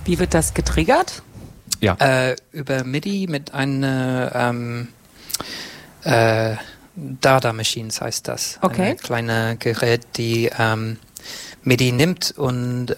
Wie wird das getriggert? Ja. Über MIDI mit einer Dada-Machines heißt das. Okay. Ein kleines Gerät, die MIDI nimmt und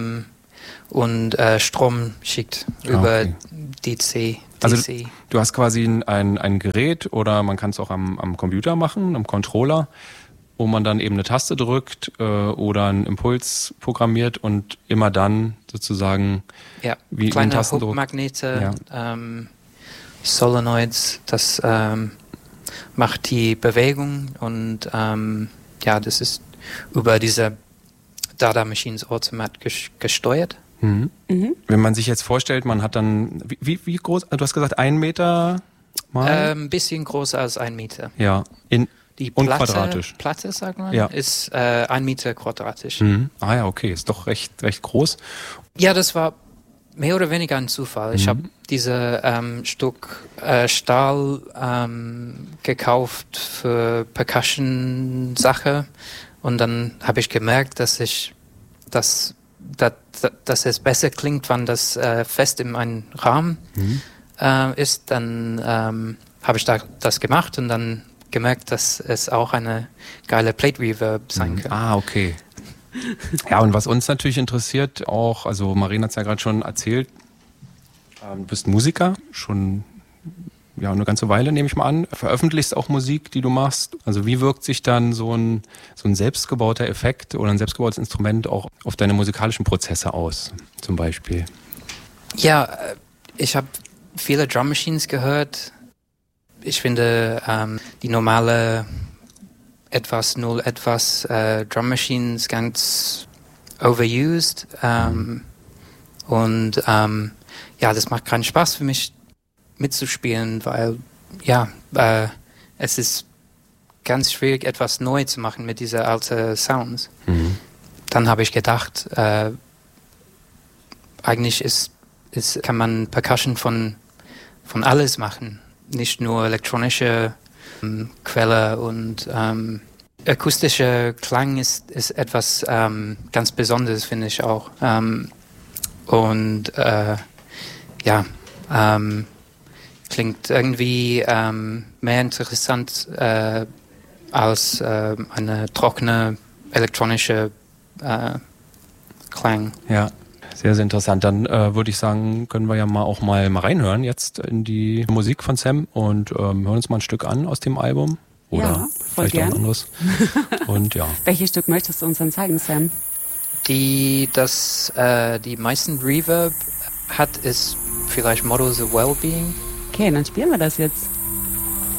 Strom schickt über DC. Also du hast quasi ein Gerät oder man kann es auch am Computer machen, am Controller, wo man dann eben eine Taste drückt oder einen Impuls programmiert und immer dann sozusagen wie kleine ein Tastendruck. Hubmagnete, Solenoids, das macht die Bewegung und das ist über diese Dada Machines automatisch gesteuert. Mhm. Mhm. Wenn man sich jetzt vorstellt, man hat dann, wie groß, du hast gesagt 1 Meter mal? Ein bisschen größer als 1 Meter. Ja, die und Platte, quadratisch. Platte, sagt man, ja. ist 1 Meter quadratisch. Mhm. Ah ja, okay, ist doch recht groß. Ja, das war mehr oder weniger ein Zufall. Ich habe diese Stück Stahl gekauft für Percussion-Sache und dann habe ich gemerkt, dass es besser klingt, wenn das fest in einem Rahmen ist. Dann habe ich das gemacht und dann gemerkt, dass es auch eine geile Plate Reverb sein kann. Ah, okay. Ja, und was uns natürlich interessiert auch, also Maren hat es ja gerade schon erzählt, du bist Musiker, schon eine ganze Weile, nehme ich mal an, veröffentlichst auch Musik, die du machst. Also wie wirkt sich dann so ein selbstgebauter Effekt oder ein selbstgebautes Instrument auch auf deine musikalischen Prozesse aus, zum Beispiel? Ja, ich habe viele Drum Machines gehört. Ich finde die normale Drum Machines ganz overused und das macht keinen Spaß für mich mitzuspielen, weil es ist ganz schwierig, etwas neu zu machen mit dieser alten Sounds. Mhm. Dann habe ich gedacht, eigentlich kann man Percussion von alles machen, nicht nur elektronische Quelle und akustischer Klang ist etwas ganz Besonderes, finde ich auch. Klingt irgendwie mehr interessant als eine trockene elektronische Klang. Ja, sehr, sehr interessant. Dann würde ich sagen, können wir ja auch mal reinhören jetzt in die Musik von Sam und hören uns mal ein Stück an aus dem Album. Oder vielleicht auch ein anderes. Und ja. Welches Stück möchtest du uns dann zeigen, Sam? Die meisten Reverb hat, ist vielleicht Models of Wellbeing. Okay, dann spielen wir das jetzt.